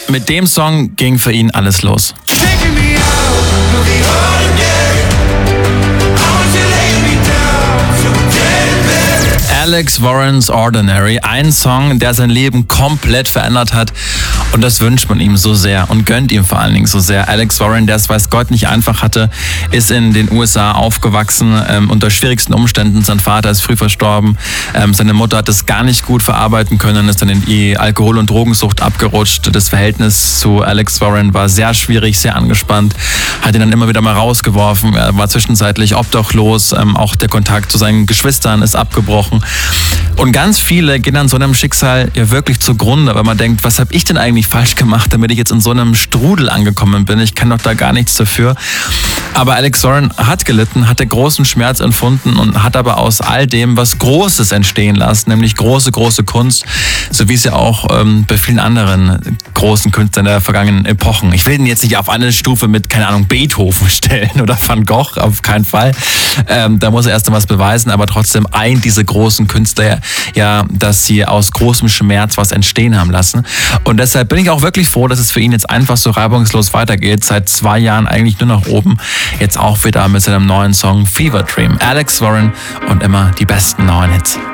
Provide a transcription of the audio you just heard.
Mit dem Song ging für ihn alles los. Alex Warrens Ordinary, ein Song, der sein Leben komplett verändert hat, und das wünscht man ihm so sehr und gönnt ihm vor allen Dingen so sehr. Alex Warren, der es weiß Gott nicht einfach hatte, ist in den USA aufgewachsen, unter schwierigsten Umständen. Sein Vater ist früh verstorben, seine Mutter hat es gar nicht gut verarbeiten können, ist dann in die Alkohol- und Drogensucht abgerutscht. Das Verhältnis zu Alex Warren war sehr schwierig, sehr angespannt, hat ihn dann immer wieder mal rausgeworfen, er war zwischenzeitlich obdachlos, auch der Kontakt zu seinen Geschwistern ist abgebrochen. Und ganz viele gehen an so einem Schicksal ja wirklich zugrunde, weil man denkt, was habe ich denn eigentlich falsch gemacht, damit ich jetzt in so einem Strudel angekommen bin? Ich kann doch da gar nichts dafür. Aber Alex Warren hat gelitten, hat großen Schmerz empfunden und hat aber aus all dem was Großes entstehen lassen, nämlich große Kunst, so wie es ja auch bei vielen anderen großen Künstlern der vergangenen Epochen. Ich will ihn jetzt nicht auf eine Stufe mit, keine Ahnung, Beethoven stellen oder Van Gogh, auf keinen Fall. Da muss er erst mal was beweisen, aber trotzdem eint diese großen Künstler ja, dass sie aus großem Schmerz was entstehen haben lassen. Und deshalb bin ich auch wirklich froh, dass es für ihn jetzt einfach so reibungslos weitergeht. Seit 2 Jahren eigentlich nur nach oben. Jetzt auch wieder mit seinem neuen Song Fever Dream. Alex Warren und immer die besten neuen Hits.